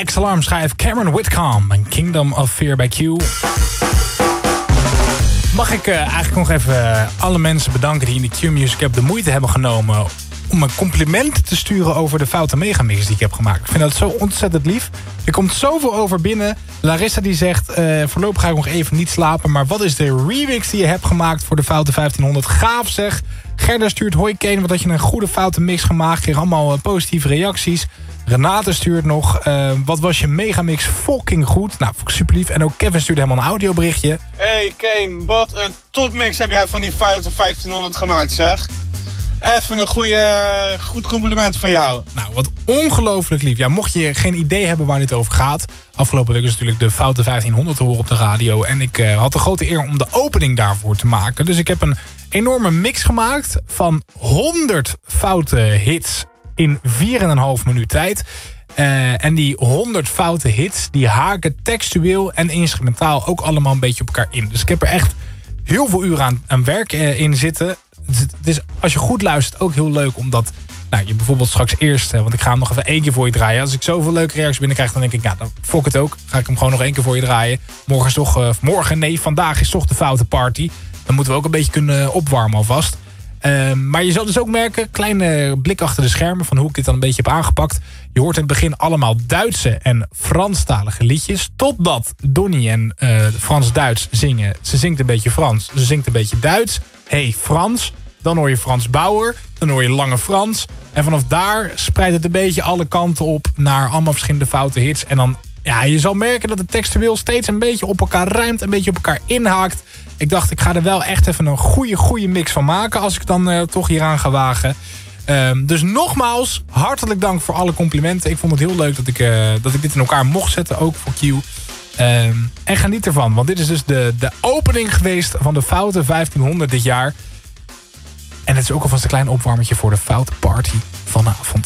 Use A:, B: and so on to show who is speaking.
A: X-Alarm schrijft Cameron Whitcomb en Kingdom of Fear bij Q. Mag ik eigenlijk nog even alle mensen bedanken die in de Q-Music App de moeite hebben genomen om een compliment te sturen over de foute megamix die ik heb gemaakt. Ik vind dat zo ontzettend lief. Er komt zoveel over binnen. Larissa die zegt, voorlopig ga ik nog even niet slapen, maar wat is de remix die je hebt gemaakt voor de foute 1500? Gaaf zeg. Gerda stuurt, hoi Kane, wat had je een goede foute mix gemaakt. Kreeg allemaal positieve reacties. Renate stuurt nog, wat was je megamix fucking goed. Nou, super lief. En ook Kevin stuurde helemaal een audioberichtje.
B: Hey Kane, wat een topmix heb jij van die foute 1500 gemaakt zeg. Even een goed compliment van jou.
A: Nou, wat ongelooflijk lief. Ja, mocht je geen idee hebben waar dit over gaat. Afgelopen week is natuurlijk de foute 1500 te horen op de radio. En ik had de grote eer om de opening daarvoor te maken. Dus ik heb een enorme mix gemaakt van 100 foute hits in 4,5 minuut tijd. En die 100 foute hits, die haken textueel en instrumentaal ook allemaal een beetje op elkaar in. Dus ik heb er echt heel veel uren aan werk in zitten. Het is, als je goed luistert, ook heel leuk omdat je bijvoorbeeld straks eerst, want ik ga hem nog even 1 keer voor je draaien. Als ik zoveel leuke reacties binnenkrijg, dan denk ik, dan fok het ook. Ga ik hem gewoon nog 1 keer voor je draaien. Vandaag is toch de foute party. Dan moeten we ook een beetje kunnen opwarmen alvast. Maar je zal dus ook merken, kleine blik achter de schermen van hoe ik dit dan een beetje heb aangepakt. Je hoort in het begin allemaal Duitse en Franstalige liedjes. Totdat Donnie en Frans-Duits zingen. Ze zingt een beetje Frans, ze zingt een beetje Duits. Hey Frans, dan hoor je Frans Bauer, dan hoor je Lange Frans. En vanaf daar spreidt het een beetje alle kanten op naar allemaal verschillende foute hits. En dan, je zal merken dat het textueel steeds een beetje op elkaar rijmt, een beetje op elkaar inhaakt. Ik dacht, ik ga er wel echt even een goede mix van maken als ik dan toch hieraan ga wagen. Dus nogmaals, hartelijk dank voor alle complimenten. Ik vond het heel leuk dat ik dit in elkaar mocht zetten, ook voor Q. En geniet ervan, want dit is dus de opening geweest van de foute 1500 dit jaar. En het is ook alvast een klein opwarmertje voor de foute party vanavond.